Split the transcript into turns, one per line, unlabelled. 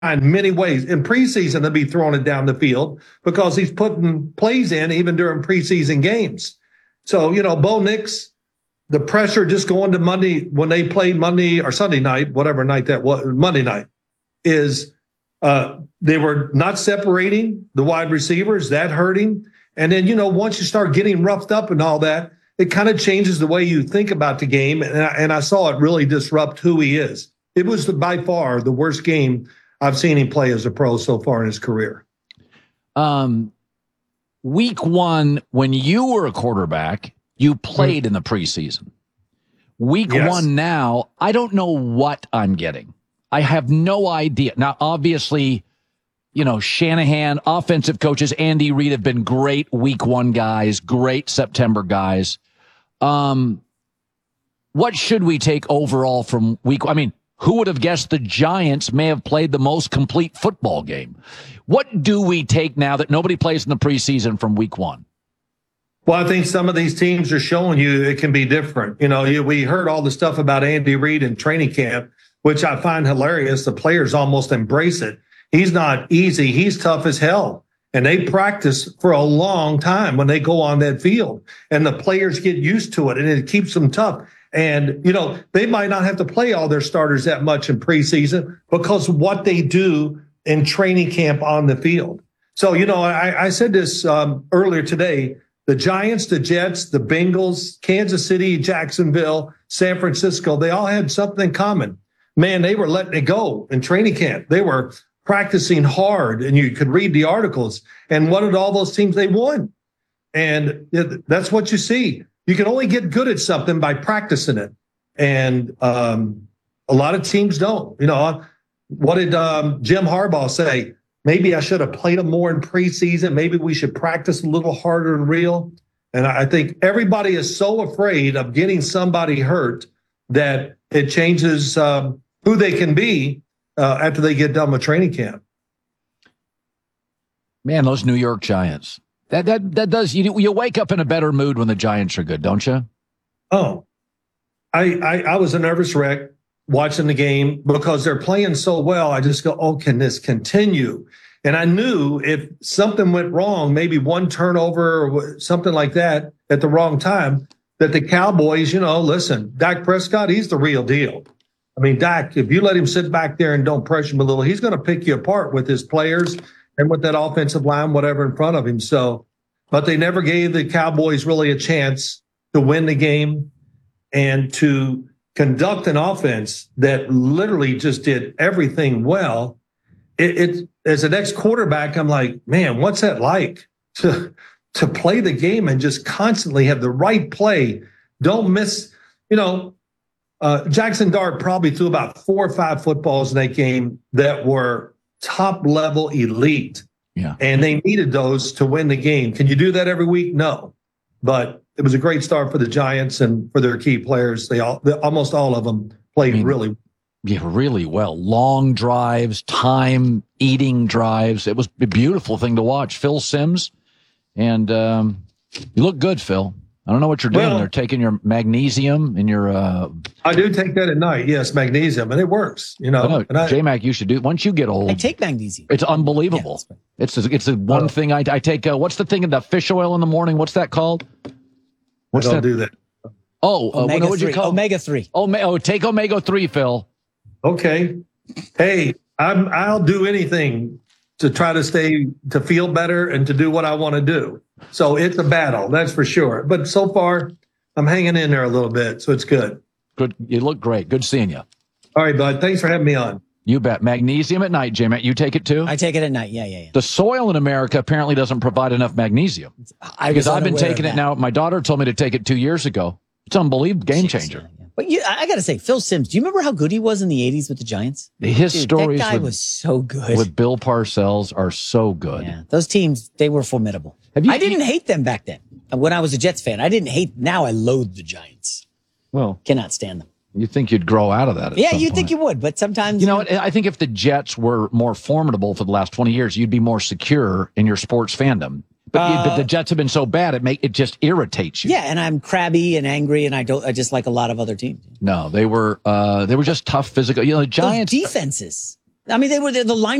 find many ways. In preseason, they'll be throwing it down the field because he's putting plays in even during preseason games. So, Bo Nix, the pressure just going to Monday when they played Monday or Sunday night, whatever night that was, Monday night, is they were not separating the wide receivers. That hurt him. And then, once you start getting roughed up and all that, it kind of changes the way you think about the game. And I saw it really disrupt who he is. It was by far the worst game I've seen him play as a pro so far in his career.
Week one, when you were a quarterback, you played in the preseason. Week one now, I don't know what I'm getting. I have no idea. Now, obviously, Shanahan, offensive coaches, Andy Reid have been great week one guys, great September guys. What should we take overall from week? I mean, who would have guessed the Giants may have played the most complete football game? What do we take now that nobody plays in the preseason from week one?
Well, I think some of these teams are showing you it can be different. We heard all the stuff about Andy Reid in training camp, which I find hilarious. The players almost embrace it. He's not easy. He's tough as hell. And they practice for a long time when they go on that field. And the players get used to it, and it keeps them tough. And, they might not have to play all their starters that much in preseason because of what they do in training camp on the field. So, I said this earlier today. The Giants, the Jets, the Bengals, Kansas City, Jacksonville, San Francisco, they all had something in common. Man, they were letting it go in training camp. They were practicing hard, and you could read the articles. And what did all those teams? They won. And that's what you see. You can only get good at something by practicing it. And a lot of teams don't. What did Jim Harbaugh say? Maybe I should have played them more in preseason. Maybe we should practice a little harder and real. And I think everybody is so afraid of getting somebody hurt that it changes who they can be after they get done with training camp.
Man, those New York Giants. That does you wake up in a better mood when the Giants are good, don't you?
Oh, I was a nervous wreck watching the game because they're playing so well. I just go, oh, can this continue? And I knew if something went wrong, maybe one turnover or something like that at the wrong time, that the Cowboys, listen, Dak Prescott, he's the real deal. I mean, Dak, if you let him sit back there and don't pressure him a little, he's going to pick you apart with his players and with that offensive line, whatever in front of him. So, but they never gave the Cowboys really a chance to win the game and to conduct an offense that literally just did everything well. It as an ex-quarterback, I'm like, man, what's that like to play the game and just constantly have the right play? Don't miss, Jackson Dart probably threw about 4 or 5 footballs in that game that were top level elite.
Yeah.
And they needed those to win the game. Can you do that every week? No. But it was a great start for the Giants and for their key players. Almost all of them played really
well. Long drives, time-eating drives. It was a beautiful thing to watch. Phil Simms, and you look good, Phil. I don't know what you're doing. They're taking your magnesium and your.
I do take that at night. Yes, magnesium, and it works.
J-Mac, you should do. Once you get old,
I take magnesium.
It's unbelievable. Yeah, it's the one thing I take. What's the thing in the fish oil in the morning? What's that called?
I don't do that.
Omega
what would you call
Omega-3.
Take Omega-3, Phil.
Okay. Hey, I'll do anything to try to feel better and to do what I want to do. So it's a battle, that's for sure. But so far, I'm hanging in there a little bit, so it's good.
Good. You look great. Good seeing you.
All right, bud. Thanks for having me on.
You bet. Magnesium at night, J-Mac. You take it too?
I take it at night. Yeah.
The soil in America apparently doesn't provide enough magnesium. Because I've been taking it now. My daughter told me to take it 2 years ago. It's unbelievable. Game changer.
Yeah. But I got to say, Phil Simms, do you remember how good he was in the 80s with the Giants?
His stories
that guy was so good.
With Bill Parcells are so good.
Yeah, those teams, they were formidable. I didn't hate them back then. When I was a Jets fan, I didn't hate. Now I loathe the Giants.
Well,
cannot stand them.
You think you'd grow out of that?
Yeah, you'd think you would, but sometimes.
I think if the Jets were more formidable for the last 20 years, you'd be more secure in your sports fandom. But the Jets have been so bad, it just irritates you.
Yeah, and I'm crabby and angry, and I just like a lot of other teams.
No, they were just tough physical. The Giants
those defenses. I mean, they were the line.